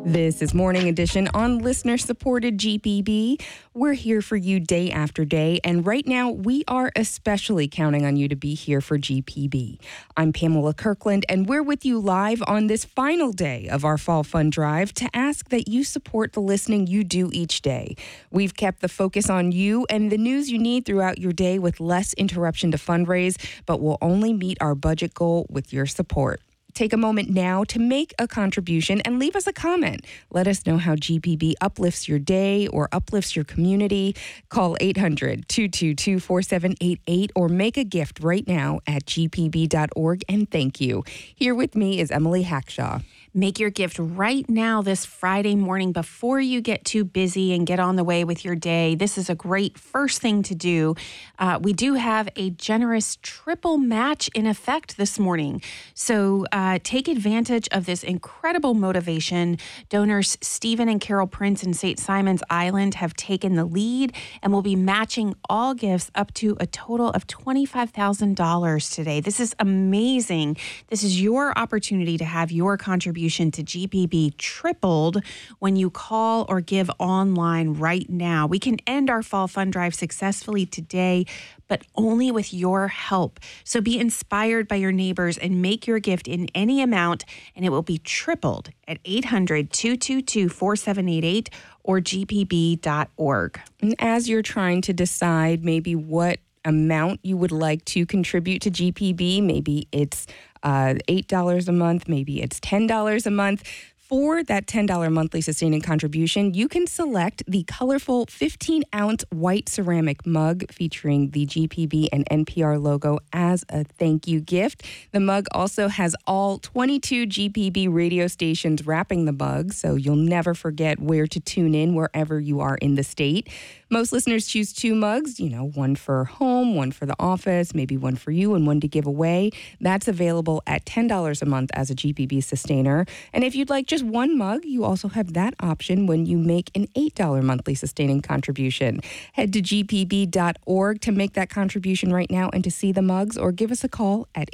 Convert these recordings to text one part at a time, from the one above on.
This is Morning Edition on listener-supported GPB. We're here for you day after day, and right now we are especially counting on you to be here for GPB. I'm Pamela Kirkland, and we're with you live on this final day of our Fall Fund Drive to ask that you support the listening you do each day. We've kept the focus on you and the news you need throughout your day with less interruption to fundraise, but we'll only meet our budget goal with your support. Take a moment now to make a contribution and leave us a comment. Let us know how GPB uplifts your day or uplifts your community. Call 800-222-4788 or make a gift right now at gpb.org, and thank you. Here with me is Emily Hackshaw. Make your gift right now this Friday morning before you get too busy and get on the way with your day. This is a great first thing to do. We do have a generous triple match in effect this morning. So take advantage of this incredible motivation. Donors Stephen and Carol Prince in St. Simons Island have taken the lead and will be matching all gifts up to a total of $25,000 today. This is amazing. This is your opportunity to have your contribution to GPB tripled when you call or give online right now. We can end our Fall Fund Drive successfully today, but only with your help. So be inspired by your neighbors and make your gift in any amount, and it will be tripled at 800-222-4788 or gpb.org. And as you're trying to decide maybe what amount you would like to contribute to GPB, maybe it's $8 a month, maybe it's $10 a month. For that $10 monthly sustaining contribution, you can select the colorful 15-ounce white ceramic mug featuring the GPB and NPR logo as a thank you gift. The mug also has all 22 GPB radio stations wrapping the mug, so you'll never forget where to tune in wherever you are in the state. Most listeners choose two mugs, one for home, one for the office, maybe one for you and one to give away. That's available at $10 a month as a GPB sustainer. And if you'd like just one mug, you also have that option when you make an $8 monthly sustaining contribution. Head to gpb.org to make that contribution right now and to see the mugs, or give us a call at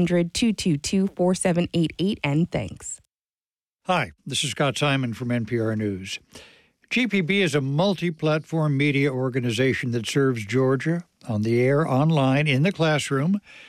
800-222-4788, and thanks. Hi, this is Scott Simon from NPR News. GPB is a multi-platform media organization that serves Georgia on the air, online, in the classroom,